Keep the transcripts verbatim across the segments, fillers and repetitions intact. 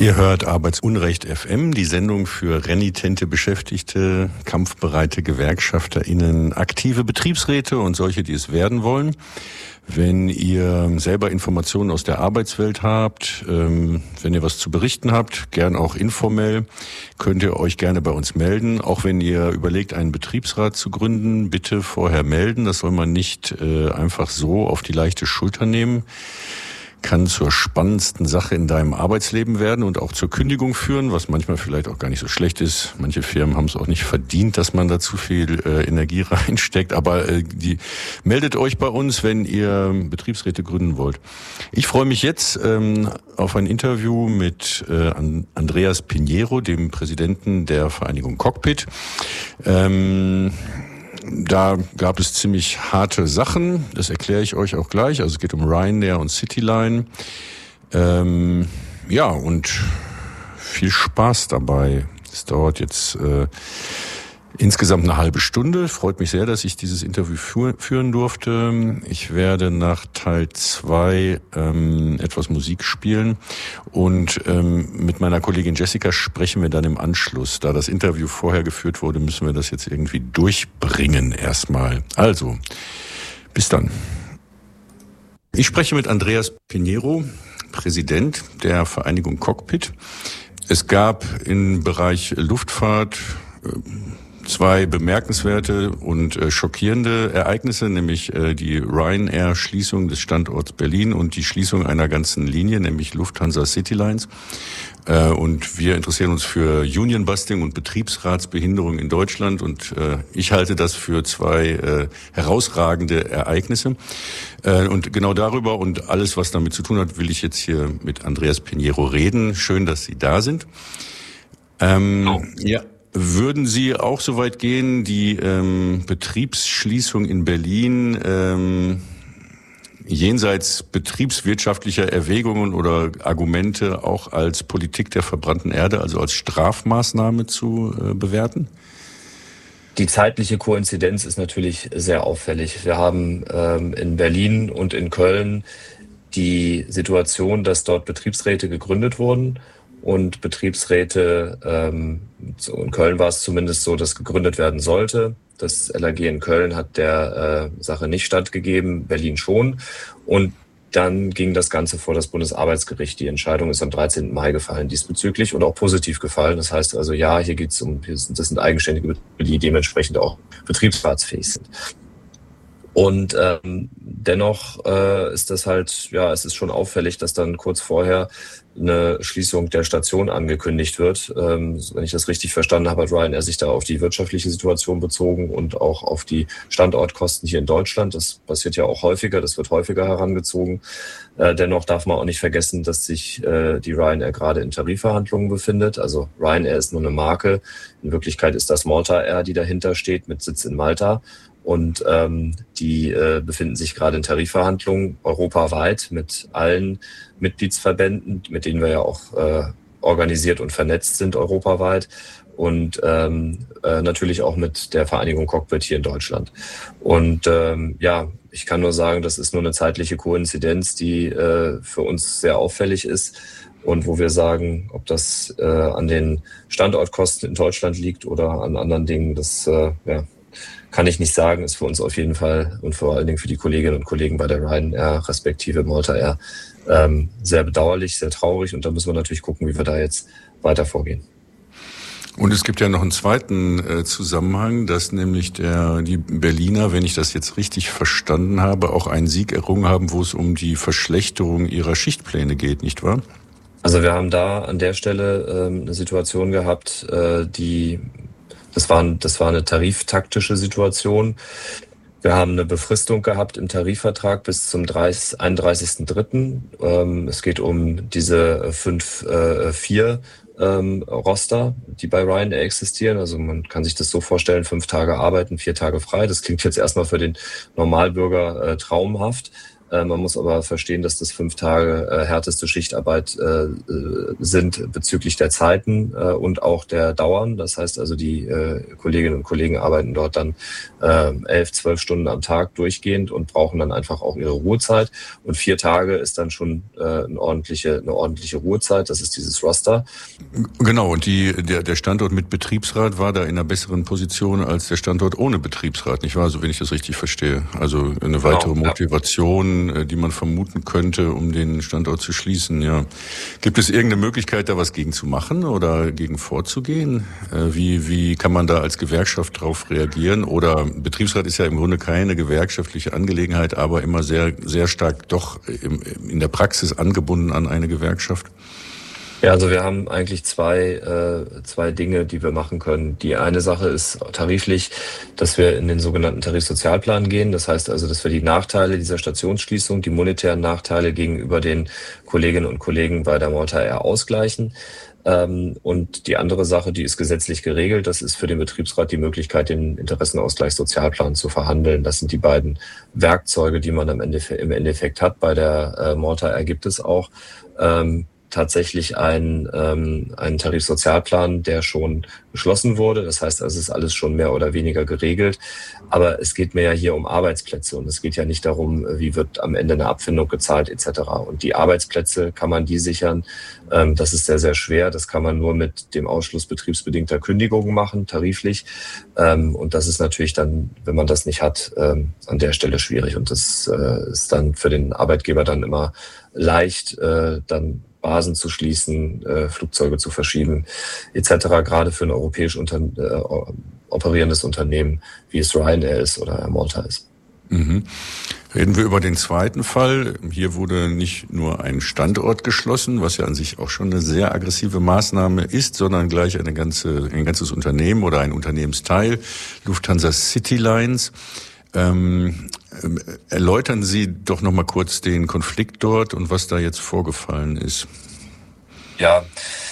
Ihr hört Arbeitsunrecht F M, die Sendung für renitente Beschäftigte, kampfbereite GewerkschafterInnen, aktive Betriebsräte und solche, die es werden wollen. Wenn ihr selber Informationen aus der Arbeitswelt habt, ähm, wenn ihr was zu berichten habt, gern auch informell, könnt ihr euch gerne bei uns melden. Auch wenn ihr überlegt, einen Betriebsrat zu gründen, bitte vorher melden. Das soll man nicht äh, einfach so auf die leichte Schulter nehmen. Kann zur spannendsten Sache in deinem Arbeitsleben werden und auch zur Kündigung führen, was manchmal vielleicht auch gar nicht so schlecht ist. Manche Firmen haben es auch nicht verdient, dass man da zu viel äh, Energie reinsteckt. Aber äh, die meldet euch bei uns, wenn ihr Betriebsräte gründen wollt. Ich freue mich jetzt ähm, auf ein Interview mit äh, Andreas Pinheiro, dem Präsidenten der Vereinigung Cockpit. Ähm, Da gab es ziemlich harte Sachen, das erkläre ich euch auch gleich. Also es geht um Ryanair und Cityline. Ähm, ja, und viel Spaß dabei. Es dauert jetzt äh, insgesamt eine halbe Stunde. Freut mich sehr, dass ich dieses Interview führ- führen durfte. Ich werde nach Teil zwei ähm, etwas Musik spielen und ähm, mit meiner Kollegin Jessica sprechen wir dann im Anschluss. Da das Interview vorher geführt wurde, müssen wir das jetzt irgendwie durchbringen erstmal. Also, bis dann. Ich spreche mit Andreas Pinheiro, Präsident der Vereinigung Cockpit. Es gab im Bereich Luftfahrt äh, zwei bemerkenswerte und äh, schockierende Ereignisse, nämlich äh, die Ryanair-Schließung des Standorts Berlin und die Schließung einer ganzen Linie, nämlich Lufthansa Citylines. Äh, und wir interessieren uns für Union-Busting und Betriebsratsbehinderung in Deutschland und äh, ich halte das für zwei äh, herausragende Ereignisse. Äh, und genau darüber und alles, was damit zu tun hat, will ich jetzt hier mit Andreas Pinheiro reden. Schön, dass Sie da sind. Ähm, oh. Ja. Würden Sie auch so weit gehen, die ähm, Betriebsschließung in Berlin ähm, jenseits betriebswirtschaftlicher Erwägungen oder Argumente auch als Politik der verbrannten Erde, also als Strafmaßnahme zu äh, bewerten? Die zeitliche Koinzidenz ist natürlich sehr auffällig. Wir haben ähm, in Berlin und in Köln die Situation, dass dort Betriebsräte gegründet wurden. Und Betriebsräte, ähm, so in Köln war es zumindest so, dass gegründet werden sollte. Das L A G in Köln hat der äh, Sache nicht stattgegeben, Berlin schon. Und dann ging das Ganze vor das Bundesarbeitsgericht. Die Entscheidung ist am dreizehnten Mai gefallen diesbezüglich und auch positiv gefallen. Das heißt also, ja, hier geht es um, das sind eigenständige Betriebe, die dementsprechend auch betriebsratsfähig sind. Und ähm, dennoch äh, ist das halt, ja, es ist schon auffällig, dass dann kurz vorher eine Schließung der Station angekündigt wird. Ähm, wenn ich das richtig verstanden habe, hat Ryanair sich da auf die wirtschaftliche Situation bezogen und auch auf die Standortkosten hier in Deutschland. Das passiert ja auch häufiger, das wird häufiger herangezogen. Äh, dennoch darf man auch nicht vergessen, dass sich äh, die Ryanair gerade in Tarifverhandlungen befindet. Also Ryanair ist nur eine Marke. In Wirklichkeit ist das Malta Air, die dahinter steht, mit Sitz in Malta. Und ähm, die äh, befinden sich gerade in Tarifverhandlungen europaweit mit allen Mitgliedsverbänden, mit denen wir ja auch äh, organisiert und vernetzt sind europaweit und ähm, äh, natürlich auch mit der Vereinigung Cockpit hier in Deutschland. Und ähm, ja, ich kann nur sagen, das ist nur eine zeitliche Koinzidenz, die äh, für uns sehr auffällig ist. Und wo wir sagen, ob das äh, an den Standortkosten in Deutschland liegt oder an anderen Dingen, das äh, ja, kann ich nicht sagen, ist für uns auf jeden Fall und vor allen Dingen für die Kolleginnen und Kollegen bei der Ryanair respektive Malta Air ähm, sehr bedauerlich, sehr traurig und da müssen wir natürlich gucken, wie wir da jetzt weiter vorgehen. Und es gibt ja noch einen zweiten äh, Zusammenhang, dass nämlich der die Berliner, wenn ich das jetzt richtig verstanden habe, auch einen Sieg errungen haben, wo es um die Verschlechterung ihrer Schichtpläne geht, nicht wahr? Also wir haben da an der Stelle ähm, eine Situation gehabt, äh, die Das war, das war eine tariftaktische Situation. Wir haben eine Befristung gehabt im Tarifvertrag bis zum einunddreißigsten dritten Ähm, es geht um diese fünf vier ähm, Roster, die bei Ryanair existieren. Also man kann sich das so vorstellen, fünf Tage arbeiten, vier Tage frei. Das klingt jetzt erstmal für den Normalbürger äh, traumhaft. Äh, man muss aber verstehen, dass das fünf Tage äh, härteste Schichtarbeit äh, sind bezüglich der Zeiten äh, und auch der Dauern. Das heißt also, die äh, Kolleginnen und Kollegen arbeiten dort dann äh, elf, zwölf Stunden am Tag durchgehend und brauchen dann einfach auch ihre Ruhezeit. Und vier Tage ist dann schon äh, eine ordentliche, eine ordentliche Ruhezeit. Das ist dieses Roster. Genau, und die, der, der Standort mit Betriebsrat war da in einer besseren Position als der Standort ohne Betriebsrat, nicht wahr? So, wenn ich das richtig verstehe. Also eine weitere genau, Motivation, ja. die man vermuten könnte, um den Standort zu schließen, ja. Gibt es irgendeine Möglichkeit, da was gegen zu machen oder gegen vorzugehen? Wie, wie kann man da als Gewerkschaft drauf reagieren? Oder Betriebsrat ist ja im Grunde keine gewerkschaftliche Angelegenheit, aber immer sehr, sehr stark doch in der Praxis angebunden an eine Gewerkschaft. Ja, also wir haben eigentlich zwei, äh, zwei Dinge, die wir machen können. Die eine Sache ist tariflich, dass wir in den sogenannten Tarifsozialplan gehen. Das heißt also, dass wir die Nachteile dieser Stationsschließung, die monetären Nachteile gegenüber den Kolleginnen und Kollegen bei der Malta Air ausgleichen. Ähm, und die andere Sache, die ist gesetzlich geregelt, das ist für den Betriebsrat die Möglichkeit, den Interessenausgleichssozialplan zu verhandeln. Das sind die beiden Werkzeuge, die man am Ende, im Endeffekt hat. Bei der äh, Malta Air gibt es auch ähm, tatsächlich ein, ähm, einen Tarifsozialplan, der schon beschlossen wurde. Das heißt, es ist alles schon mehr oder weniger geregelt. Aber es geht mir ja hier um Arbeitsplätze und es geht ja nicht darum, wie wird am Ende eine Abfindung gezahlt et cetera. Und die Arbeitsplätze, kann man die sichern? Ähm, das ist sehr, sehr schwer. Das kann man nur mit dem Ausschluss betriebsbedingter Kündigungen machen, tariflich. Ähm, und das ist natürlich dann, wenn man das nicht hat, ähm, an der Stelle schwierig. Und das äh, ist dann für den Arbeitgeber dann immer leicht, äh, dann Basen zu schließen, äh, Flugzeuge zu verschieben et cetera. Gerade für ein europäisch unter, äh, operierendes Unternehmen, wie es Ryanair ist oder Air Malta ist. Mhm. Reden wir über den zweiten Fall. Hier wurde nicht nur ein Standort geschlossen, was ja an sich auch schon eine sehr aggressive Maßnahme ist, sondern gleich eine ganze, ein ganzes Unternehmen oder ein Unternehmensteil, Lufthansa Citylines. Ähm, erläutern Sie doch noch mal kurz den Konflikt dort und was da jetzt vorgefallen ist. Ja,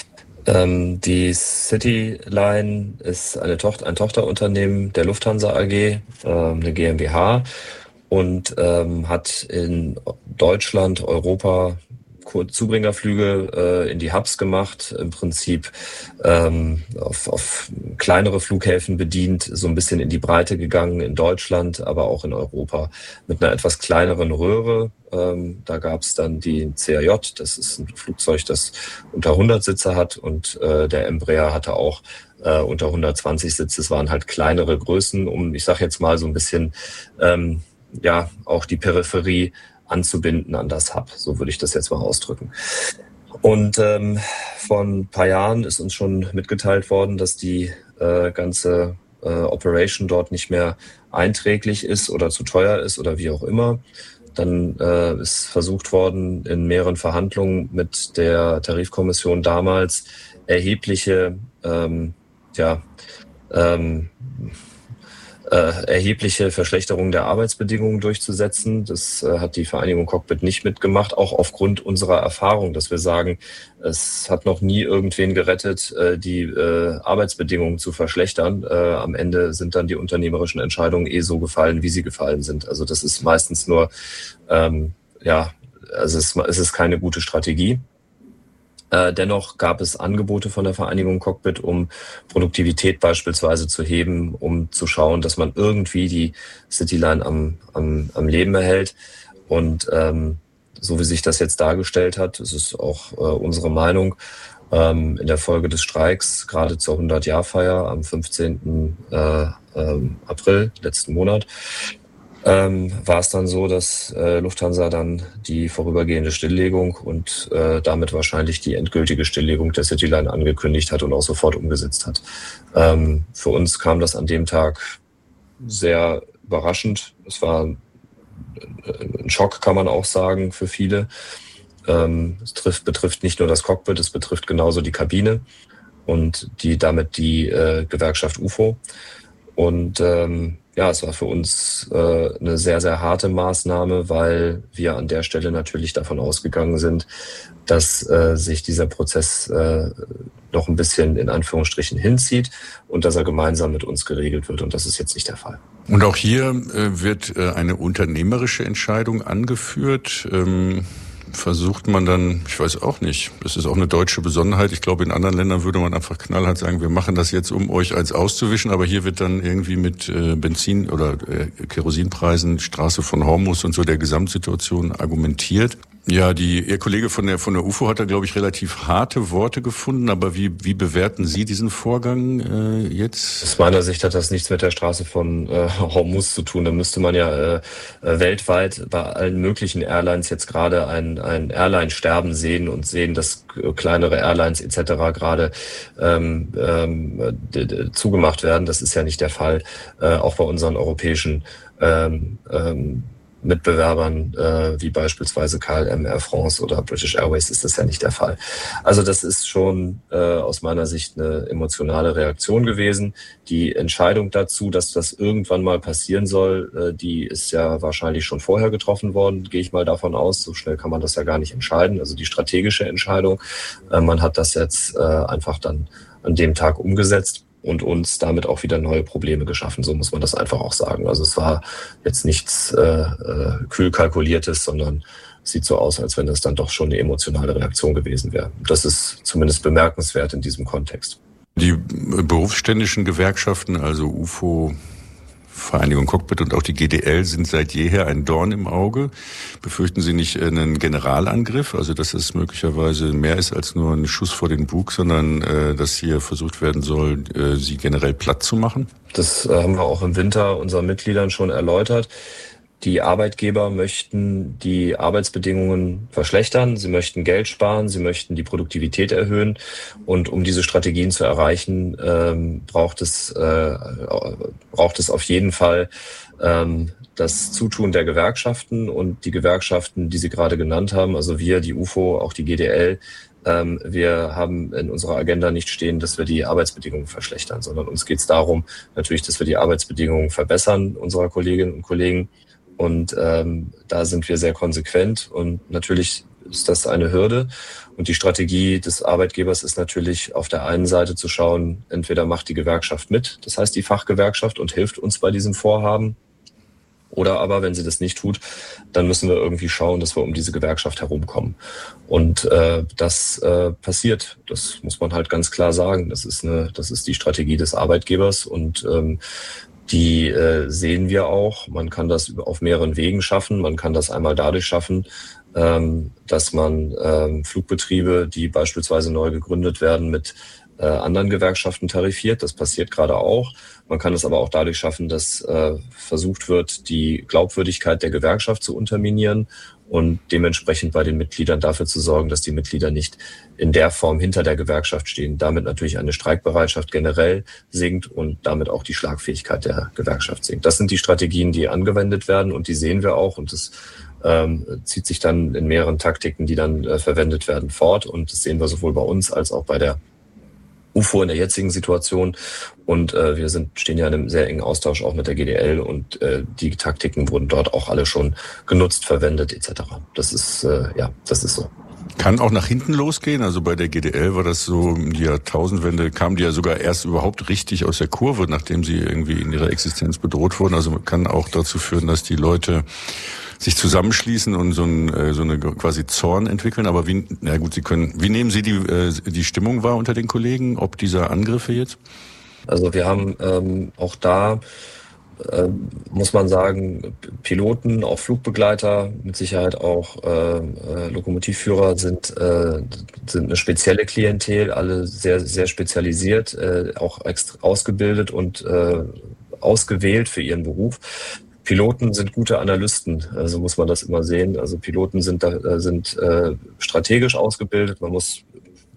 ähm, die Cityline ist eine Tochter, ein Tochterunternehmen der Lufthansa A G, äh, eine GmbH, und ähm, hat in Deutschland, Europa Zubringerflüge äh, in die Hubs gemacht, im Prinzip ähm, auf, auf kleinere Flughäfen bedient, so ein bisschen in die Breite gegangen in Deutschland, aber auch in Europa mit einer etwas kleineren Röhre. Ähm, da gab es dann die C A J, das ist ein Flugzeug, das unter hundert Sitze hat, und äh, der Embraer hatte auch äh, unter hundertzwanzig Sitze. Es waren halt kleinere Größen, um, ich sage jetzt mal so ein bisschen, ähm, ja, auch die Peripherie anzubinden an das Hub. So würde ich das jetzt mal ausdrücken. Und ähm, vor ein paar Jahren ist uns schon mitgeteilt worden, dass die äh, ganze äh, Operation dort nicht mehr einträglich ist oder zu teuer ist oder wie auch immer. Dann äh, ist versucht worden, in mehreren Verhandlungen mit der Tarifkommission damals erhebliche, ähm, ja, ähm, Äh, erhebliche Verschlechterung der Arbeitsbedingungen durchzusetzen. Das äh, hat die Vereinigung Cockpit nicht mitgemacht, auch aufgrund unserer Erfahrung, dass wir sagen, es hat noch nie irgendwen gerettet, äh, die äh, Arbeitsbedingungen zu verschlechtern. Äh, am Ende sind dann die unternehmerischen Entscheidungen eh so gefallen, wie sie gefallen sind. Also das ist meistens nur, ähm, ja, also es, es ist keine gute Strategie. Äh, dennoch gab es Angebote von der Vereinigung Cockpit, um Produktivität beispielsweise zu heben, um zu schauen, dass man irgendwie die Cityline am, am, am Leben erhält. Und ähm, so wie sich das jetzt dargestellt hat, das ist auch äh, unsere Meinung, ähm, in der Folge des Streiks, gerade zur hundert-Jahr-Feier am fünfzehnten Äh, ähm, April, letzten Monat, Ähm, war es dann so, dass äh, Lufthansa dann die vorübergehende Stilllegung und äh, damit wahrscheinlich die endgültige Stilllegung der Cityline angekündigt hat und auch sofort umgesetzt hat. Ähm, für uns kam das an dem Tag sehr überraschend. Es war ein Schock, kann man auch sagen, für viele. Ähm, es trifft, betrifft nicht nur das Cockpit, es betrifft genauso die Kabine und die damit die äh, Gewerkschaft U F O. Und ähm, ja, es war für uns äh, eine sehr, sehr harte Maßnahme, weil wir an der Stelle natürlich davon ausgegangen sind, dass äh, sich dieser Prozess äh, noch ein bisschen in Anführungsstrichen hinzieht und dass er gemeinsam mit uns geregelt wird. Und das ist jetzt nicht der Fall. Und auch hier äh, wird äh, eine unternehmerische Entscheidung angeführt. Ähm Versucht man dann, ich weiß auch nicht, das ist auch eine deutsche Besonderheit. Ich glaube, in anderen Ländern würde man einfach knallhart sagen, wir machen das jetzt, um euch eins auszuwischen. Aber hier wird dann irgendwie mit äh, Benzin- oder äh, Kerosinpreisen, Straße von Hormuz und so der Gesamtsituation argumentiert. Ja, die, Ihr Kollege von der von der U F O hat da, glaube ich, relativ harte Worte gefunden. Aber wie wie bewerten Sie diesen Vorgang äh, jetzt? Aus meiner Sicht hat das nichts mit der Straße von äh, Hormuz zu tun. Da müsste man ja äh, weltweit bei allen möglichen Airlines jetzt gerade ein ein Airline-Sterben sehen und sehen, dass kleinere Airlines et cetera gerade ähm, ähm, d- d- zugemacht werden. Das ist ja nicht der Fall. Äh, auch bei unseren europäischen ähm, ähm, Mitbewerbern äh, wie beispielsweise K L M, Air France oder British Airways ist das ja nicht der Fall. Also das ist schon äh, aus meiner Sicht eine emotionale Reaktion gewesen. Die Entscheidung dazu, dass das irgendwann mal passieren soll, äh, die ist ja wahrscheinlich schon vorher getroffen worden, gehe ich mal davon aus. So schnell kann man das ja gar nicht entscheiden. Also die strategische Entscheidung, äh, man hat das jetzt äh, einfach dann an dem Tag umgesetzt und uns damit auch wieder neue Probleme geschaffen. So muss man das einfach auch sagen. Also es war jetzt nichts äh, äh, kühl kalkuliertes, sondern es sieht so aus, als wenn das dann doch schon eine emotionale Reaktion gewesen wäre. Das ist zumindest bemerkenswert in diesem Kontext. Die berufsständischen Gewerkschaften, also U F O, Vereinigung Cockpit und auch die G D L sind seit jeher ein Dorn im Auge. Befürchten Sie nicht einen Generalangriff, also dass es möglicherweise mehr ist als nur ein Schuss vor den Bug, sondern äh, dass hier versucht werden soll, äh, sie generell platt zu machen? Das äh, haben wir auch im Winter unseren Mitgliedern schon erläutert. Die Arbeitgeber möchten die Arbeitsbedingungen verschlechtern, sie möchten Geld sparen, sie möchten die Produktivität erhöhen. Und um diese Strategien zu erreichen, ähm, braucht es, äh, braucht es auf jeden Fall ähm, das Zutun der Gewerkschaften. Und die Gewerkschaften, die Sie gerade genannt haben, also wir, die U F O, auch die G D L, ähm, wir haben in unserer Agenda nicht stehen, dass wir die Arbeitsbedingungen verschlechtern, sondern uns geht es darum, natürlich, dass wir die Arbeitsbedingungen verbessern unserer Kolleginnen und Kollegen. Und ähm, da sind wir sehr konsequent und natürlich ist das eine Hürde. Und die Strategie des Arbeitgebers ist natürlich auf der einen Seite zu schauen, entweder macht die Gewerkschaft mit, das heißt die Fachgewerkschaft und hilft uns bei diesem Vorhaben. Oder aber, wenn sie das nicht tut, dann müssen wir irgendwie schauen, dass wir um diese Gewerkschaft herumkommen. Und äh, das äh, passiert. Das muss man halt ganz klar sagen. Das ist eine, das ist die Strategie des Arbeitgebers und ähm, Die äh, sehen wir auch. Man kann das auf mehreren Wegen schaffen. Man kann das einmal dadurch schaffen, ähm, dass man ähm, Flugbetriebe, die beispielsweise neu gegründet werden, mit äh, anderen Gewerkschaften tarifiert. Das passiert gerade auch. Man kann es aber auch dadurch schaffen, dass äh, versucht wird, die Glaubwürdigkeit der Gewerkschaft zu unterminieren und dementsprechend bei den Mitgliedern dafür zu sorgen, dass die Mitglieder nicht in der Form hinter der Gewerkschaft stehen. Damit natürlich eine Streikbereitschaft generell sinkt und damit auch die Schlagfähigkeit der Gewerkschaft sinkt. Das sind die Strategien, die angewendet werden und die sehen wir auch und das ähm, zieht sich dann in mehreren Taktiken, die dann äh, verwendet werden, fort und das sehen wir sowohl bei uns als auch bei der U F O in der jetzigen Situation und äh, wir sind stehen ja in einem sehr engen Austausch auch mit der G D L und äh, die Taktiken wurden dort auch alle schon genutzt, verwendet et cetera. Das ist äh, ja, das ist so. Kann auch nach hinten losgehen. Also bei der G D L war das so, um die Jahrtausendwende kamen die ja sogar erst überhaupt richtig aus der Kurve, nachdem sie irgendwie in ihrer Existenz bedroht wurden. Also kann auch dazu führen, dass die Leute sich zusammenschließen und so, ein, so eine quasi Zorn entwickeln. Aber wie, na gut, Sie können, wie nehmen Sie die, die Stimmung wahr unter den Kollegen, ob dieser Angriffe jetzt? Also wir haben ähm, auch da, äh, muss man sagen, Piloten, auch Flugbegleiter, mit Sicherheit auch äh, Lokomotivführer sind, äh, sind eine spezielle Klientel, alle sehr, sehr spezialisiert, äh, auch extra ausgebildet und äh, ausgewählt für ihren Beruf. Piloten sind gute Analysten, also muss man das immer sehen. Also Piloten sind, da, sind äh, strategisch ausgebildet. Man muss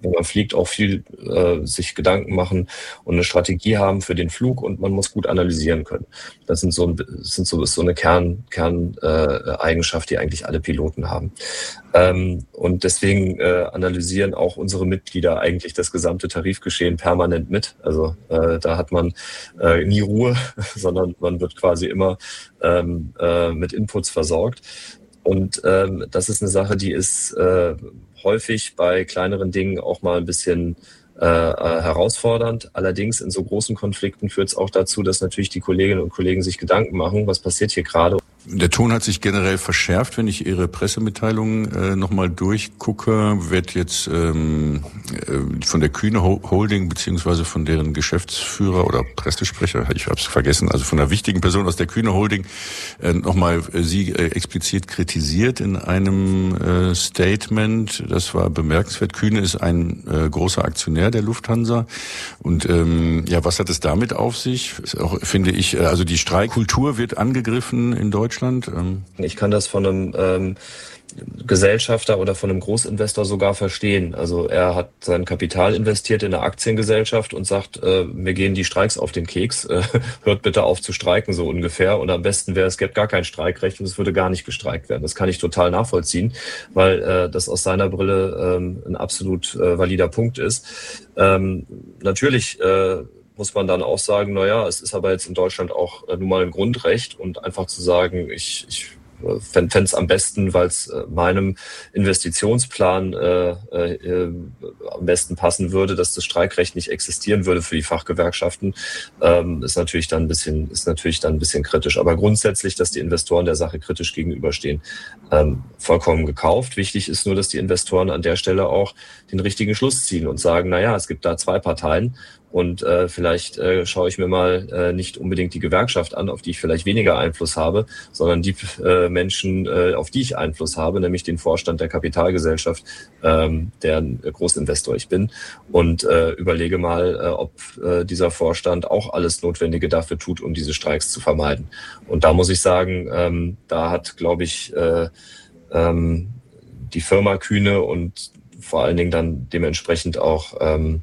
wenn man fliegt, auch viel äh, sich Gedanken machen und eine Strategie haben für den Flug und man muss gut analysieren können. Das sind so, ein, sind so, ist so eine Kern, Kern äh, Eigenschaft, die eigentlich alle Piloten haben. Ähm, und deswegen äh, analysieren auch unsere Mitglieder eigentlich das gesamte Tarifgeschehen permanent mit. Also äh, da hat man äh, nie Ruhe, sondern man wird quasi immer ähm, äh, mit Inputs versorgt. Und ähm, das ist eine Sache, die ist äh, häufig bei kleineren Dingen auch mal ein bisschen äh, herausfordernd. Allerdings in so großen Konflikten führt es auch dazu, dass natürlich die Kolleginnen und Kollegen sich Gedanken machen, was passiert hier gerade. Der Ton hat sich generell verschärft. Wenn ich Ihre Pressemitteilungen äh, nochmal durchgucke, wird jetzt ähm, äh, von der Kühne Holding beziehungsweise von deren Geschäftsführer oder Pressesprecher, ich habe es vergessen, also von einer wichtigen Person aus der Kühne Holding äh, nochmal äh, Sie äh, explizit kritisiert in einem äh, Statement. Das war bemerkenswert. Kühne ist ein äh, großer Aktionär der Lufthansa. Und ähm, ja, was hat es damit auf sich? Ist auch, finde ich, also die Streikkultur wird angegriffen in Deutschland. Ich kann das von einem ähm, Gesellschafter oder von einem Großinvestor sogar verstehen. Also er hat sein Kapital investiert in eine Aktiengesellschaft und sagt, äh, mir gehen die Streiks auf den Keks, äh, hört bitte auf zu streiken, so ungefähr. Und am besten wäre, es gäbe gar kein Streikrecht und es würde gar nicht gestreikt werden. Das kann ich total nachvollziehen, weil äh, das aus seiner Brille ähm, ein absolut äh, valider Punkt ist. Ähm, natürlich äh, muss man dann auch sagen, naja, es ist aber jetzt in Deutschland auch äh, nun mal ein Grundrecht und einfach zu sagen, ich, ich äh, fände es am besten, weil es äh, meinem Investitionsplan äh, äh, am besten passen würde, dass das Streikrecht nicht existieren würde für die Fachgewerkschaften, ähm, ist natürlich dann ein bisschen, ist natürlich dann ein bisschen kritisch. Aber grundsätzlich, dass die Investoren der Sache kritisch gegenüberstehen, ähm, vollkommen gekauft. Wichtig ist nur, dass die Investoren an der Stelle auch den richtigen Schluss ziehen und sagen, naja, es gibt da zwei Parteien. Und äh, vielleicht äh, schaue ich mir mal äh, nicht unbedingt die Gewerkschaft an, auf die ich vielleicht weniger Einfluss habe, sondern die äh, Menschen, äh, auf die ich Einfluss habe, nämlich den Vorstand der Kapitalgesellschaft, ähm, deren Großinvestor ich bin. Und äh, überlege mal, äh, ob äh, dieser Vorstand auch alles Notwendige dafür tut, um diese Streiks zu vermeiden. Und da muss ich sagen, ähm, da hat, glaube ich, äh, ähm, die Firma Kühne und vor allen Dingen dann dementsprechend auch ähm,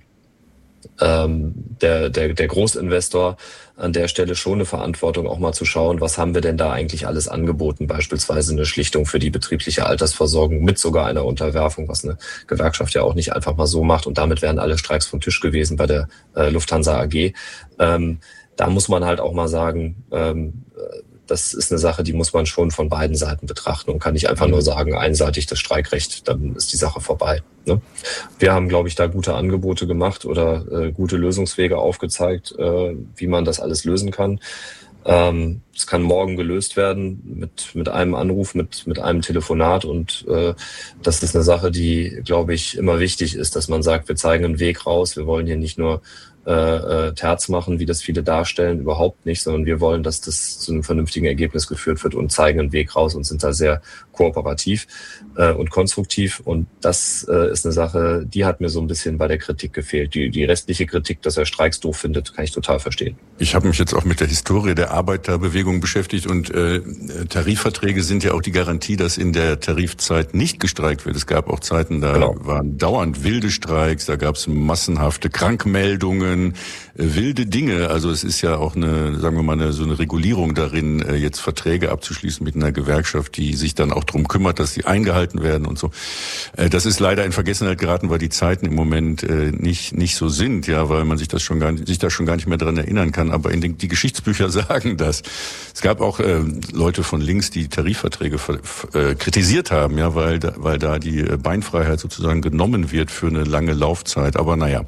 Ähm, der, der, der Großinvestor an der Stelle schon eine Verantwortung, auch mal zu schauen, was haben wir denn da eigentlich alles angeboten, beispielsweise eine Schlichtung für die betriebliche Altersversorgung mit sogar einer Unterwerfung, was eine Gewerkschaft ja auch nicht einfach mal so macht und damit wären alle Streiks vom Tisch gewesen bei der äh, Lufthansa A G. Ähm, da muss man halt auch mal sagen, ähm, das ist eine Sache, die muss man schon von beiden Seiten betrachten und kann nicht einfach nur sagen, einseitig das Streikrecht, dann ist die Sache vorbei. Ne? Wir haben, glaube ich, da gute Angebote gemacht oder äh, gute Lösungswege aufgezeigt, äh, wie man das alles lösen kann. Ähm, es kann morgen gelöst werden mit mit einem Anruf, mit mit einem Telefonat und äh, das ist eine Sache, die, glaube ich, immer wichtig ist, dass man sagt, wir zeigen einen Weg raus, wir wollen hier nicht nur äh, Terz machen, wie das viele darstellen, überhaupt nicht, sondern wir wollen, dass das zu einem vernünftigen Ergebnis geführt wird und zeigen einen Weg raus und sind da sehr kooperativ äh, und konstruktiv und das äh, ist eine Sache, die hat mir so ein bisschen bei der Kritik gefehlt. Die, die restliche Kritik, dass er Streiks doof findet, kann ich total verstehen. Ich habe mich jetzt auch mit der Historie der Arbeiterbewegung beschäftigt und äh, Tarifverträge sind ja auch die Garantie, dass in der Tarifzeit nicht gestreikt wird. Es gab auch Zeiten, da genau. waren dauernd wilde Streiks, da gab es massenhafte Krankmeldungen, äh, wilde Dinge. Also es ist ja auch eine, sagen wir mal, eine, so eine Regulierung darin, äh, jetzt Verträge abzuschließen mit einer Gewerkschaft, die sich dann auch drum kümmert, dass sie eingehalten werden und so. Äh, das ist leider in Vergessenheit geraten, weil die Zeiten im Moment äh, nicht nicht so sind, ja, weil man sich das schon gar nicht, sich da schon gar nicht mehr dran erinnern kann. Aber in den, die Geschichtsbücher sagen das. Es gab auch äh, Leute von links, die Tarifverträge äh, kritisiert haben, ja, weil da, weil da die Beinfreiheit sozusagen genommen wird für eine lange Laufzeit. Aber naja.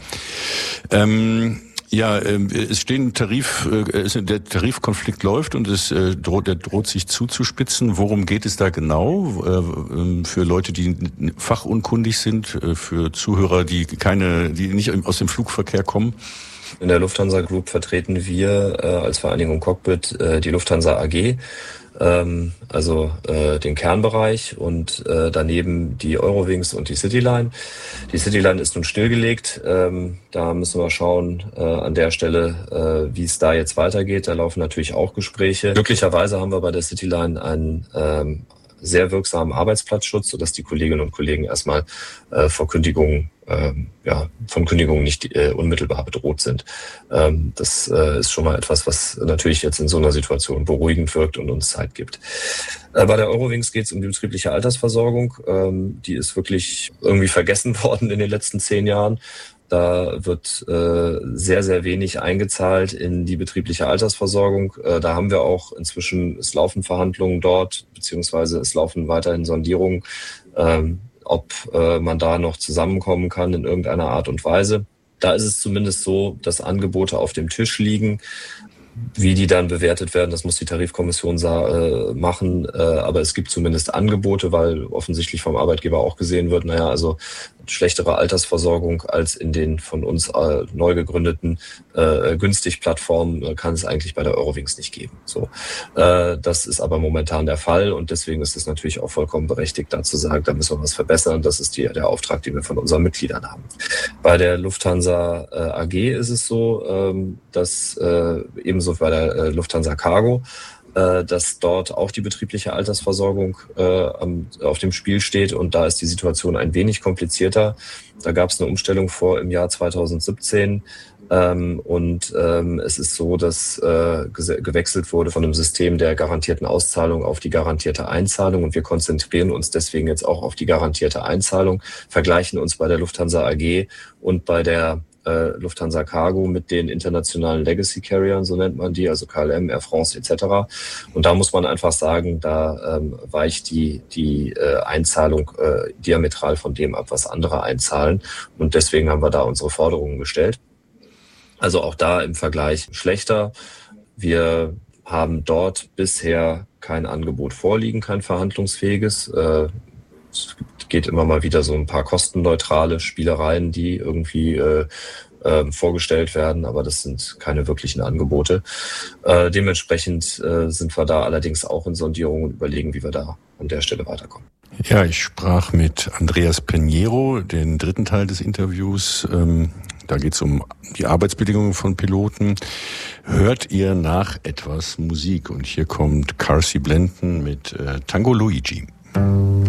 Ähm, Ja, es stehen Tarif, der Tarifkonflikt läuft und es droht, der droht sich zuzuspitzen. Worum geht es da genau? Für Leute, die fachunkundig sind, für Zuhörer, die keine, die nicht aus dem Flugverkehr kommen? In der Lufthansa Group vertreten wir äh, als Vereinigung Cockpit äh, die Lufthansa A G, ähm, also äh, den Kernbereich und äh, daneben die Eurowings und die Cityline. Die Cityline ist nun stillgelegt. Ähm, da müssen wir schauen äh, an der Stelle, äh, wie es da jetzt weitergeht. Da laufen natürlich auch Gespräche. Glücklicherweise haben wir bei der Cityline einen ähm, sehr wirksamen Arbeitsplatzschutz, sodass die Kolleginnen und Kollegen erstmal äh, vor Kündigung ähm, ja, von Kündigungen nicht äh, unmittelbar bedroht sind. Ähm, das äh, ist schon mal etwas, was natürlich jetzt in so einer Situation beruhigend wirkt und uns Zeit gibt. Äh, bei der Eurowings geht es um die betriebliche Altersversorgung. Ähm, die ist wirklich irgendwie vergessen worden in den letzten zehn Jahren. Da wird äh, sehr, sehr wenig eingezahlt in die betriebliche Altersversorgung. Äh, da haben wir auch inzwischen, es laufen Verhandlungen dort, beziehungsweise es laufen weiterhin Sondierungen, ähm, ob äh, man da noch zusammenkommen kann in irgendeiner Art und Weise. Da ist es zumindest so, dass Angebote auf dem Tisch liegen. Wie die dann bewertet werden, das muss die Tarifkommission äh, machen. Äh, aber es gibt zumindest Angebote, weil offensichtlich vom Arbeitgeber auch gesehen wird, naja, also schlechtere Altersversorgung als in den von uns äh, neu gegründeten äh, günstig-Plattformen äh, kann es eigentlich bei der Eurowings nicht geben. So, äh, das ist aber momentan der Fall und deswegen ist es natürlich auch vollkommen berechtigt, da zu sagen, da müssen wir was verbessern. Das ist die, der Auftrag, den wir von unseren Mitgliedern haben. Bei der Lufthansa äh, A G ist es so, ähm, dass äh, ebenso bei der äh, Lufthansa Cargo, äh, dass dort auch die betriebliche Altersversorgung äh, am, auf dem Spiel steht und da ist die Situation ein wenig komplizierter. Da gab es eine Umstellung vor im Jahr zweitausendsiebzehn ähm, und ähm, es ist so, dass äh, gewechselt wurde von einem System der garantierten Auszahlung auf die garantierte Einzahlung und wir konzentrieren uns deswegen jetzt auch auf die garantierte Einzahlung, vergleichen uns bei der Lufthansa A G und bei der Äh, Lufthansa Cargo mit den internationalen Legacy Carriern, so nennt man die, also K L M, Air France et cetera. Und da muss man einfach sagen, da ähm, weicht die die äh, Einzahlung äh, diametral von dem ab, was andere einzahlen. Und deswegen haben wir da unsere Forderungen gestellt. Also auch da im Vergleich schlechter. Wir haben dort bisher kein Angebot vorliegen, kein verhandlungsfähiges. Äh, Es geht immer mal wieder so ein paar kostenneutrale Spielereien, die irgendwie äh, äh, vorgestellt werden, aber das sind keine wirklichen Angebote. Äh, dementsprechend äh, sind wir da allerdings auch in Sondierungen und überlegen, wie wir da an der Stelle weiterkommen. Ja, ich sprach mit Andreas Peniero, den dritten Teil des Interviews. Ähm, da geht es um die Arbeitsbedingungen von Piloten. Hört ihr nach etwas Musik? Und hier kommt Carsey Blanton mit äh, Tango Luigi.